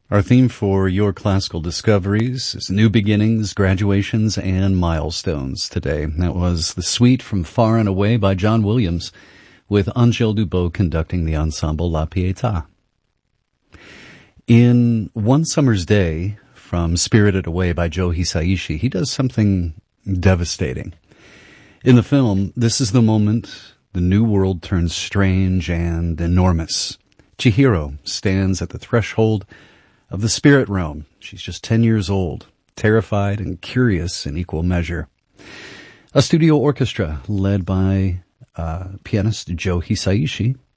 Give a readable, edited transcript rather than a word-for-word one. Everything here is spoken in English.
Our theme for your classical discoveries is new beginnings, graduations, and milestones today. That was the suite from Far and Away by John Williams, with Angèle Dubot conducting the ensemble La Pietà. In One Summer's Day, from Spirited Away by Joe Hisaishi, he does something devastating. In the film, this is the moment the new world turns strange and enormous. Chihiro stands at the threshold of the spirit realm. She's just 10 years old, terrified and curious in equal measure. A studio orchestra led by pianist Joe Hisaishi